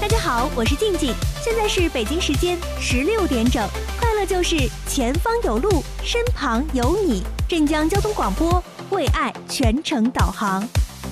大家好，我是静静，现在是北京时间16点整，快乐就是前方有路，身旁有你。镇江交通广播为爱全程导航。